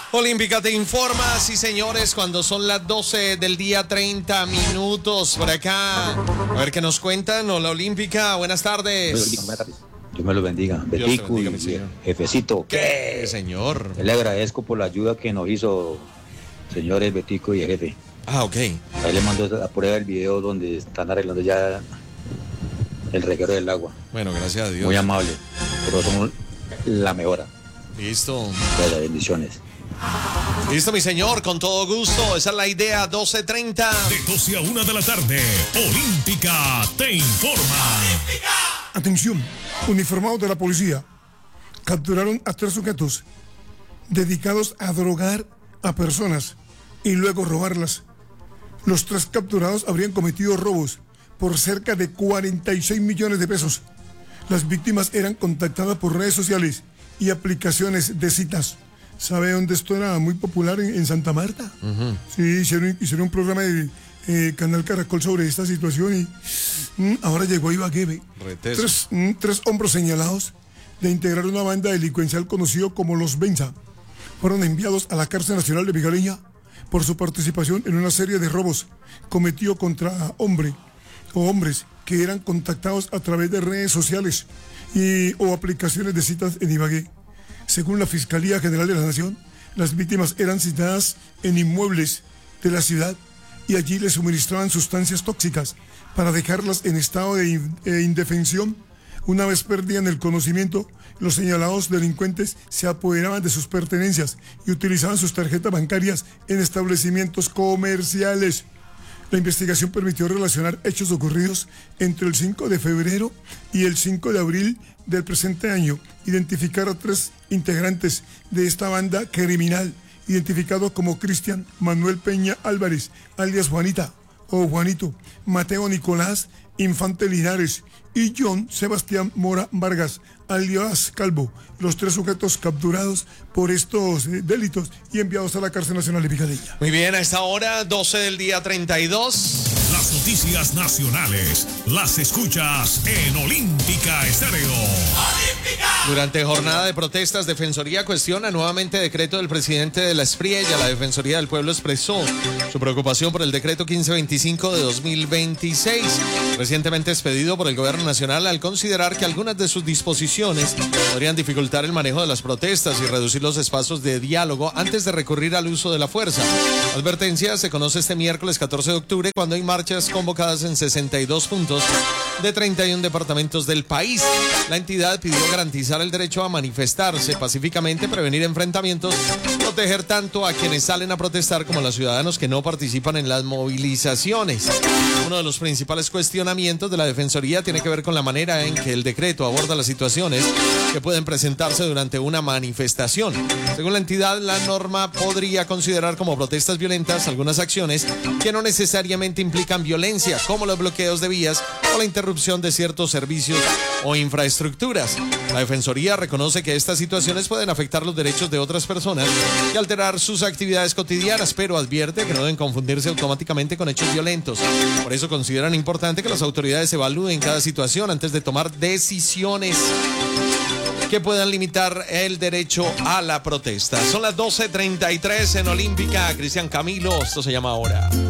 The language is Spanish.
Olímpica te informa, sí señores, cuando son las 12 del día 30 minutos por acá. A ver qué nos cuentan. Hola Olímpica, buenas tardes. Dios me lo bendiga. Betico y jefecito. ¿Qué, señor? Le agradezco por la ayuda que nos hizo, señores Betico y el jefe. Ah, ok. Ahí le mando a prueba el video donde están arreglando ya el reguero del agua. Bueno, gracias a Dios. Muy amable, pero son la mejora. Listo. De las bendiciones. Listo, mi señor, con todo gusto. Esa es la idea, 12:30. De 12 a 1 de la tarde, Olímpica te informa. ¡Olímpica! Atención, uniformados de la policía capturaron a 3 sujetos dedicados a drogar a personas y luego robarlas. Los 3 capturados habrían cometido robos por cerca de 46 millones de pesos. Las víctimas eran contactadas por redes sociales y aplicaciones de citas. ¿Sabe dónde esto era muy popular? En Santa Marta. Sí, hicieron un programa de Canal Caracol sobre esta situación y ahora llegó Ibagué. 3 hombres señalados de integrar una banda delincuencial conocido como los Benza fueron enviados a la cárcel nacional de Vigaleña por su participación en una serie de robos cometidos contra hombres que eran contactados a través de redes sociales o aplicaciones de citas en Ibagué. Según la Fiscalía General de la Nación, las víctimas eran citadas en inmuebles de la ciudad y allí les suministraban sustancias tóxicas para dejarlas en estado de indefensión. Una vez perdían el conocimiento, los señalados delincuentes se apoderaban de sus pertenencias y utilizaban sus tarjetas bancarias en establecimientos comerciales. La investigación permitió relacionar hechos ocurridos entre el 5 de febrero y el 5 de abril del presente año, identificar a 3 integrantes de esta banda criminal, identificados como Cristian Manuel Peña Álvarez, alias Juanita o Juanito, Mateo Nicolás Infante Linares y John Sebastián Mora Vargas, alias Calvo, los 3 sujetos capturados por estos delitos y enviados a la cárcel nacional de Vigaleña. Muy bien, a esta hora, 12 del día 32. Las noticias nacionales las escuchas en Olímpica Estéreo. ¡Olímpica! Durante jornada de protestas, Defensoría cuestiona nuevamente decreto del presidente de la Espriella. La Defensoría del Pueblo expresó su preocupación por el decreto 1525 de 2026, recientemente expedido por el Gobierno Nacional, al considerar que algunas de sus disposiciones podrían dificultar el manejo de las protestas y reducir los espacios de diálogo antes de recurrir al uso de la fuerza. La advertencia se conoce este miércoles 14 de octubre, cuando hay marchas convocadas en 62 puntos de 31 departamentos del país. La entidad pidió garantizar el derecho a manifestarse pacíficamente, prevenir enfrentamientos, proteger tanto a quienes salen a protestar como a los ciudadanos que no participan en las movilizaciones. Uno de los principales cuestionamientos de la Defensoría tiene que ver con la manera en que el decreto aborda las situaciones que pueden presentarse durante una manifestación. Según la entidad, la norma podría considerar como protestas violentas algunas acciones que no necesariamente implican violencia, como los bloqueos de vías o la interrupción de ciertos servicios o infraestructuras. La Defensoría reconoce que estas situaciones pueden afectar los derechos de otras personas y alterar sus actividades cotidianas, pero advierte que no deben confundirse automáticamente con hechos violentos. Por eso consideran importante que las autoridades evalúen cada situación antes de tomar decisiones que puedan limitar el derecho a la protesta. Son las 12:33 en Olímpica. Cristian Camilo, esto se llama Ahora.